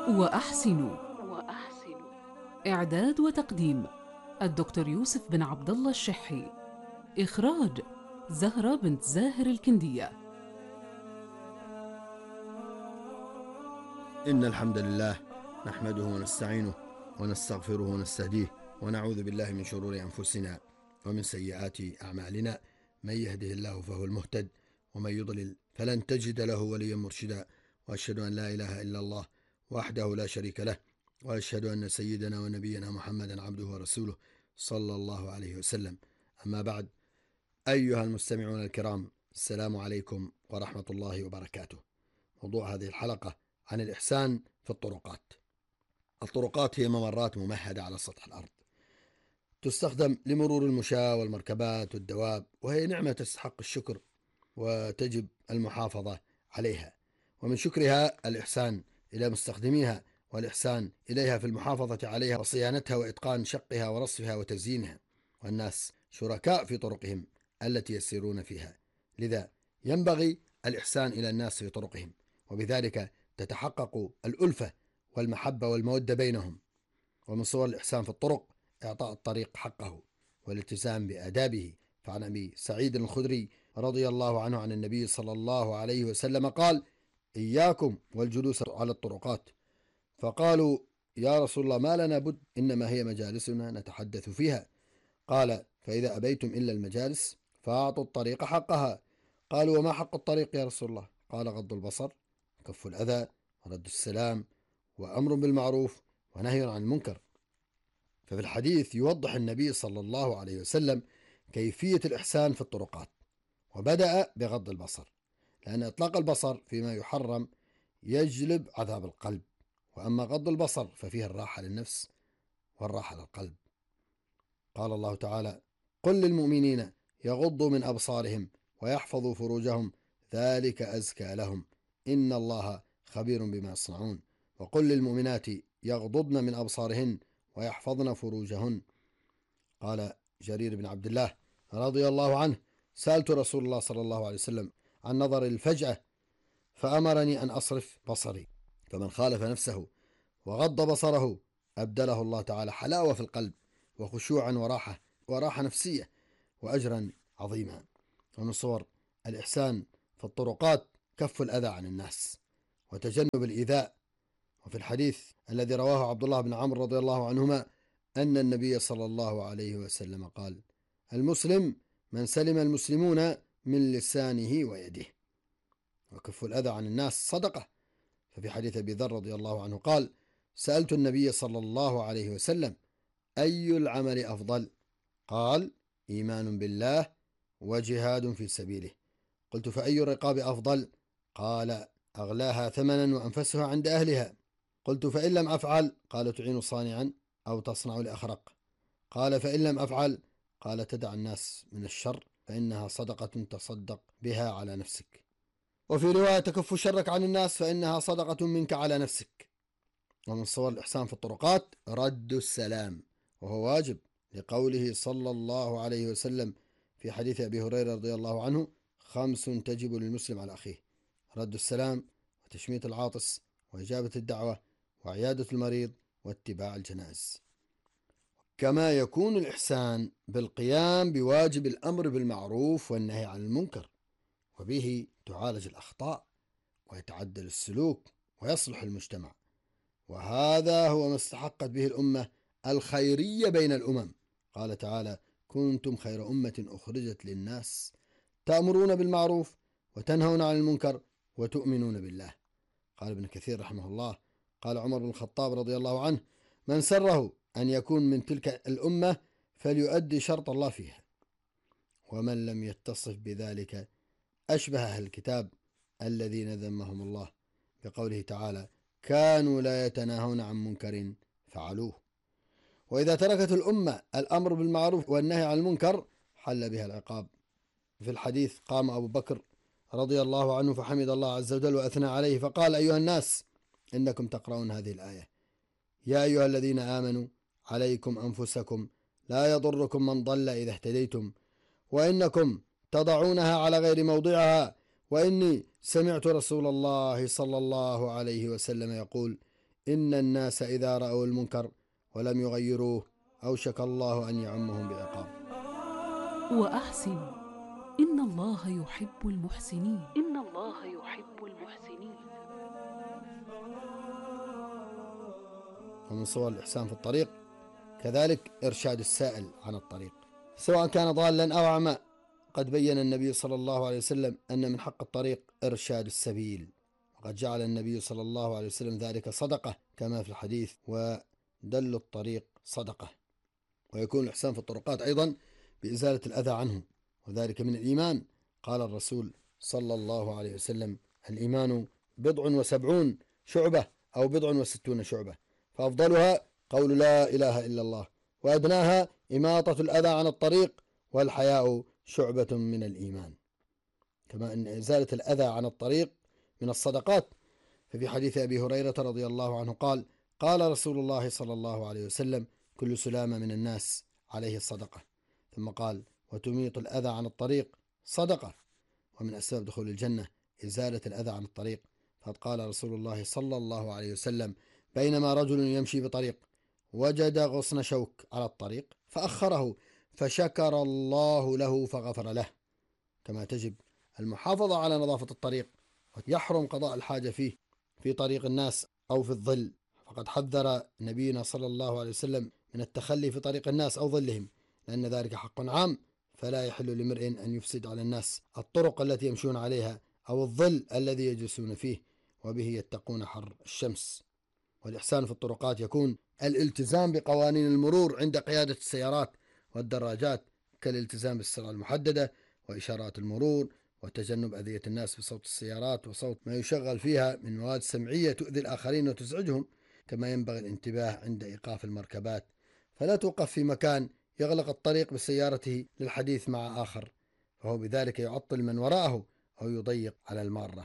وأحسنوا. إعداد وتقديم الدكتور يوسف بن عبد الله الشحي. إخراج زهرة بنت زاهر الكندية. إن الحمد لله نحمده ونستعينه ونستغفره ونستهديه ونعوذ بالله من شرور أنفسنا ومن سيئات أعمالنا. من يهده الله فهو المهتد ومن يضلل فلن تجد له وليا مرشدا. وأشهد أن لا إله إلا الله وحده لا شريك له، وأشهد أن سيدنا ونبينا محمدا عبده ورسوله صلى الله عليه وسلم. أما بعد، أيها المستمعون الكرام، السلام عليكم ورحمة الله وبركاته. موضوع هذه الحلقة عن الإحسان في الطرقات. الطرقات هي ممرات ممهدة على سطح الأرض، تستخدم لمرور المشاة والمركبات والدواب، وهي نعمة تستحق الشكر وتجب المحافظة عليها. ومن شكرها الإحسان إلى مستخدميها، والإحسان إليها في المحافظة عليها وصيانتها وإتقان شقها ورصفها وتزيينها. والناس شركاء في طرقهم التي يسيرون فيها، لذا ينبغي الإحسان إلى الناس في طرقهم، وبذلك تتحقق الألفة والمحبة والمودة بينهم. ومن صور الإحسان في الطرق إعطاء الطريق حقه والالتزام بآدابه. فعن أبي سعيد الخدري رضي الله عنه عن النبي صلى الله عليه وسلم قال: إياكم والجلوس على الطرقات. فقالوا: يا رسول الله، ما لنا بد، إنما هي مجالسنا نتحدث فيها. قال: فإذا أبيتم إلا المجالس فأعطوا الطريق حقها. قالوا: وما حق الطريق يا رسول الله؟ قال: غض البصر، كف الأذى، ورد السلام، وأمر بالمعروف، ونهي عن المنكر. ففي الحديث يوضح النبي صلى الله عليه وسلم كيفية الإحسان في الطرقات، وبدأ بغض البصر، لأن إطلاق البصر فيما يحرم يجلب عذاب القلب، وأما غض البصر ففيه الراحة للنفس والراحة للقلب. قال الله تعالى: قل للمؤمنين يغضوا من أبصارهم ويحفظوا فروجهم ذلك أزكى لهم إن الله خبير بما يصنعون. وقل للمؤمنات يغضضن من أبصارهن ويحفظن فروجهن. قال جرير بن عبد الله رضي الله عنه: سألت رسول الله صلى الله عليه وسلم عن نظر الفجأة فأمرني أن أصرف بصري، فمن خالف نفسه وغض بصره أبدله الله تعالى حلاوة في القلب وخشوعا وراحة نفسية وأجرا عظيما. ومن صور الإحسان في الطرقات كف الأذى عن الناس وتجنب الإيذاء. وفي الحديث الذي رواه عبد الله بن عمرو رضي الله عنهما أن النبي صلى الله عليه وسلم قال: المسلم من سلم المسلمون من لسانه ويده. وكف الأذى عن الناس صدقة. ففي حديث أبي ذر رضي الله عنه قال: سألت النبي صلى الله عليه وسلم: أي العمل أفضل؟ قال: إيمان بالله وجهاد في سبيله. قلت: فأي الرقاب أفضل؟ قال: أغلاها ثمنا وأنفسها عند أهلها. قلت: فإن لم أفعل؟ قال: تعين صانعا أو تصنع لأخرق. قال: فإن لم أفعل؟ قال: تدع الناس من الشر فإنها صدقة تصدق بها على نفسك. وفي رواية: تكف شرك عن الناس فإنها صدقة منك على نفسك. ومن صور الإحسان في الطرقات رد السلام، وهو واجب، لقوله صلى الله عليه وسلم في حديث أبي هريرة رضي الله عنه: 5 تجب للمسلم على أخيه: رد السلام، وتشميت العاطس، وإجابة الدعوة، وعيادة المريض، واتباع الجنائز. كما يكون الإحسان بالقيام بواجب الأمر بالمعروف والنهي عن المنكر، وبه تعالج الأخطاء ويتعدل السلوك ويصلح المجتمع. وهذا هو ما استحقت به الأمة الخيرية بين الأمم. قال تعالى: كنتم خير أمة أخرجت للناس تأمرون بالمعروف وتنهون عن المنكر وتؤمنون بالله. قال ابن كثير رحمه الله: قال عمر بن الخطاب رضي الله عنه: من سره أن يكون من تلك الأمة فليؤدي شرط الله فيها، ومن لم يتصف بذلك أشبه أهل الكتاب الذين ذمهم الله بقوله تعالى: كانوا لا يتناهون عن منكر فعلوه. وإذا تركت الأمة الأمر بالمعروف والنهي عن المنكر حل بها العقاب. في الحديث: قام أبو بكر رضي الله عنه فحمد الله عز وجل وأثنى عليه فقال: أيها الناس، إنكم تقرؤون هذه الآية: يا أيها الذين آمنوا عليكم أنفسكم لا يضركم من ضل إذا اهتديتم، وإنكم تضعونها على غير موضعها، وإني سمعت رسول الله صلى الله عليه وسلم يقول: إن الناس إذا رأوا المنكر ولم يغيروه أوشك الله أن يعمهم بعقاب. وأحسن إن الله يحب المحسنين. إن الله يحب المحسنين. ومن صور الإحسان في الطريق كذلك إرشاد السائل عن الطريق سواء كان ضالا أو أعمى. قد بين النبي صلى الله عليه وسلم أن من حق الطريق إرشاد السبيل، وقد جعل النبي صلى الله عليه وسلم ذلك صدقة كما في الحديث: ودل الطريق صدقة. ويكون الإحسان في الطرقات أيضا بإزالة الأذى عنه، وذلك من الإيمان. قال الرسول صلى الله عليه وسلم: الإيمان 70 شعبة أو 60 شعبة، فأفضلها قول لا إله إلا الله، وأدناها إماطة الأذى عن الطريق، والحياء شعبة من الإيمان. كما أن إزالة الأذى عن الطريق من الصدقات. ففي حديث أبي هريرة رضي الله عنه قال: قال رسول الله صلى الله عليه وسلم: كل سلامة من الناس عليه الصدقة. ثم قال: وتميط الأذى عن الطريق صدقة. ومن أسباب دخول الجنة إزالة الأذى عن الطريق. فقد قال رسول الله صلى الله عليه وسلم: بينما رجل يمشي بطريق وجد غصن شوك على الطريق فأخره، فشكر الله له فغفر له. كما تجب المحافظة على نظافة الطريق، ويحرم قضاء الحاجة فيه في طريق الناس أو في الظل. فقد حذر نبينا صلى الله عليه وسلم من التخلي في طريق الناس أو ظلهم، لأن ذلك حق عام، فلا يحل لامرئ أن يفسد على الناس الطرق التي يمشون عليها أو الظل الذي يجلسون فيه، وبه يتقون حر الشمس. والإحسان في الطرقات يكون الالتزام بقوانين المرور عند قيادة السيارات والدراجات، كالالتزام بالسرعة المحددة وإشارات المرور، وتجنب أذية الناس بصوت السيارات وصوت ما يشغل فيها من مواد سمعية تؤذي الآخرين وتزعجهم. كما ينبغي الانتباه عند إيقاف المركبات، فلا توقف في مكان يغلق الطريق بسيارته للحديث مع آخر، فهو بذلك يعطل من وراءه أو يضيق على المارة.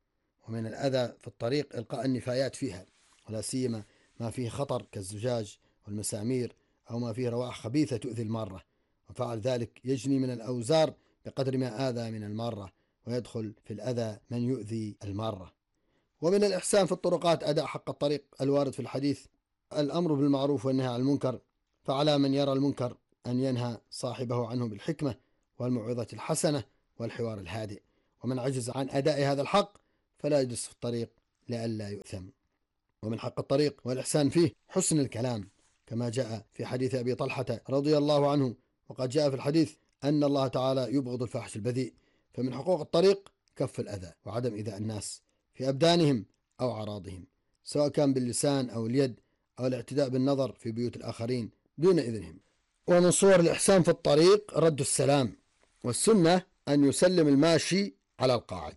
ومن الأذى في الطريق إلقاء النفايات فيها، ولا سيما ما فيه خطر كالزجاج والمسامير، أو ما فيه روائح خبيثة تؤذي المارة، وفعل ذلك يجني من الأوزار بقدر ما آذى من المارة، ويدخل في الأذى من يؤذي المارة. ومن الإحسان في الطرقات أداء حق الطريق الوارد في الحديث: الأمر بالمعروف والنهي عن المنكر، فعلى من يرى المنكر أن ينهى صاحبه عنه بالحكمة والموعظة الحسنة والحوار الهادئ، ومن عجز عن أداء هذا الحق فلا يجلس في الطريق لئلا يؤثم. ومن حق الطريق والإحسان فيه حسن الكلام، كما جاء في حديث أبي طلحة رضي الله عنه. وقد جاء في الحديث أن الله تعالى يبغض الفاحش البذيء. فمن حقوق الطريق كف الأذى وعدم إيذاء الناس في أبدانهم أو أعراضهم، سواء كان باللسان أو اليد، أو الاعتداء بالنظر في بيوت الآخرين دون إذنهم. ومن صور الإحسان في الطريق رد السلام، والسنة أن يسلم الماشي على القاعد،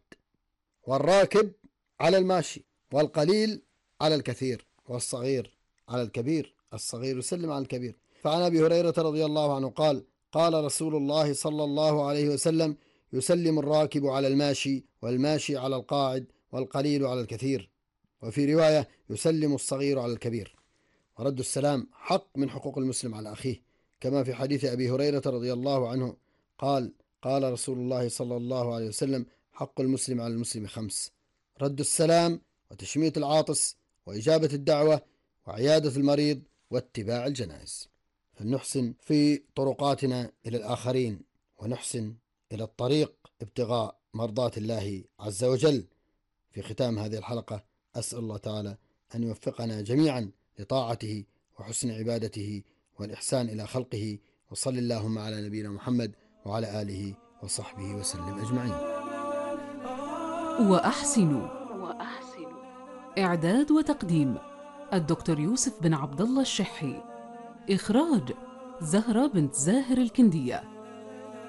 والراكب على الماشي، والقليل على الكثير، والصغير على الكبير. الصغير يسلم على الكبير. فعن أبي هريرة رضي الله عنه قال: قال رسول الله صلى الله عليه وسلم: يسلم الراكب على الماشي، والماشي على القاعد، والقليل على الكثير. وفي رواية: يسلم الصغير على الكبير. ورد السلام حق من حقوق المسلم على أخيه، كما في حديث أبي هريرة رضي الله عنه قال: قال رسول الله صلى الله عليه وسلم: حق المسلم على المسلم 5: رد السلام، وتشميت العاطس، وإجابة الدعوة، وعيادة المريض، واتباع الجنائز. فلنحسن في طرقاتنا إلى الآخرين، ونحسن إلى الطريق ابتغاء مرضات الله عز وجل. في ختام هذه الحلقة أسأل الله تعالى أن يوفقنا جميعا لطاعته وحسن عبادته والإحسان إلى خلقه. وصل اللهم على نبينا محمد وعلى آله وصحبه وسلم أجمعين. وأحسنوا. إعداد وتقديم الدكتور يوسف بن عبد الله الشحي. إخراج زهرة بنت زاهر الكندية.